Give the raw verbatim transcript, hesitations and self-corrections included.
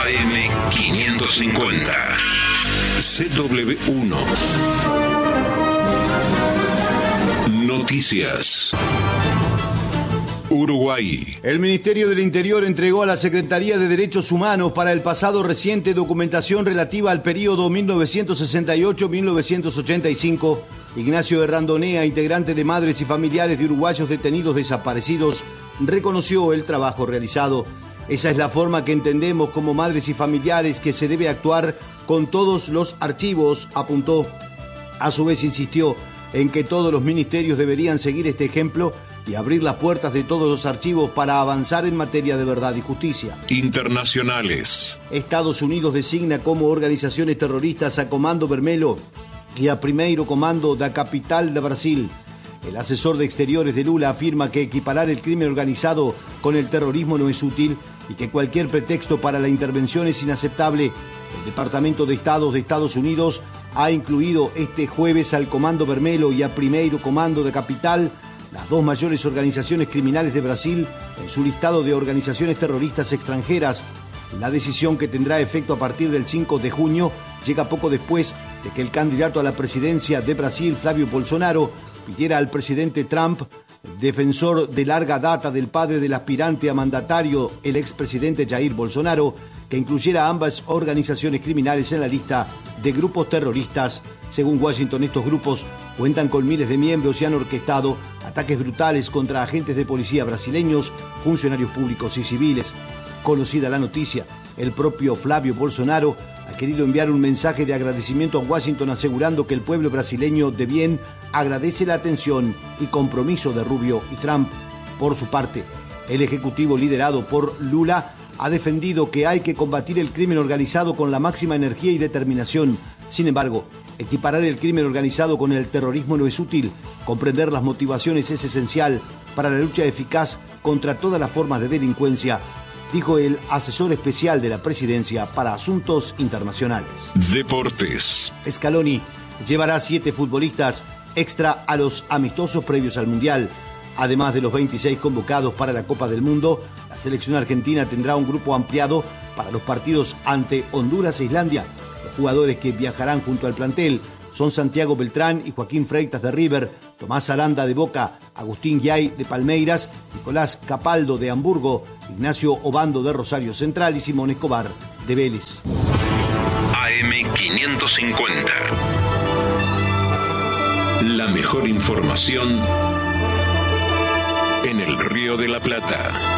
A M quinientos cincuenta. C W uno. Noticias. Uruguay. El Ministerio del Interior entregó a la Secretaría de Derechos Humanos para el pasado reciente documentación relativa al periodo mil novecientos sesenta y ocho a mil novecientos ochenta y cinco. Ignacio Errandonea, integrante de Madres y Familiares de Uruguayos Detenidos Desaparecidos, reconoció el trabajo realizado. Esa es la forma que entendemos como madres y familiares que se debe actuar con todos los archivos, apuntó. A su vez insistió en que todos los ministerios deberían seguir este ejemplo y abrir las puertas de todos los archivos para avanzar en materia de verdad y justicia. Internacionales. Estados Unidos designa como organizaciones terroristas a Comando Vermelho y a Primeiro Comando da Capital de Brasil. El asesor de Exteriores de Lula afirma que equiparar el crimen organizado con el terrorismo no es útil y que cualquier pretexto para la intervención es inaceptable. El Departamento de Estado de Estados Unidos ha incluido este jueves al Comando Vermelho y a Primeiro Comando da Capital, las dos mayores organizaciones criminales de Brasil, en su listado de organizaciones terroristas extranjeras. La decisión, que tendrá efecto a partir del cinco de junio, llega poco después de que el candidato a la presidencia de Brasil, Flávio Bolsonaro, pidiera al presidente Trump, defensor de larga data del padre del aspirante a mandatario, el expresidente Jair Bolsonaro, que incluyera a ambas organizaciones criminales en la lista de grupos terroristas. Según Washington, estos grupos cuentan con miles de miembros y han orquestado ataques brutales contra agentes de policía brasileños, funcionarios públicos y civiles. Conocida la noticia, el propio Flávio Bolsonaro ha querido enviar un mensaje de agradecimiento a Washington, asegurando que el pueblo brasileño de bien agradece la atención y compromiso de Rubio y Trump. Por su parte, el ejecutivo liderado por Lula ha defendido que hay que combatir el crimen organizado con la máxima energía y determinación. Sin embargo, equiparar el crimen organizado con el terrorismo no es útil. Comprender las motivaciones es esencial para la lucha eficaz contra todas las formas de delincuencia, dijo el asesor especial de la presidencia para asuntos internacionales. Deportes. Scaloni llevará siete futbolistas extra a los amistosos previos al Mundial. Además de los veintiséis convocados para la Copa del Mundo, la selección argentina tendrá un grupo ampliado para los partidos ante Honduras e Islandia. Los jugadores que viajarán junto al plantel son Santiago Beltrán y Joaquín Freitas de River, Tomás Aranda de Boca, Agustín Yay de Palmeiras, Nicolás Capaldo de Hamburgo, Ignacio Obando de Rosario Central y Simón Escobar de Vélez. A M quinientos cincuenta. La mejor información en el Río de la Plata.